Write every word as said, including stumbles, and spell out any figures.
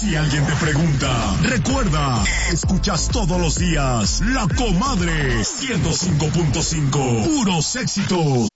Si alguien te pregunta, recuerda, escuchas todos los días La Comadre ciento cinco punto cinco. Puros éxitos.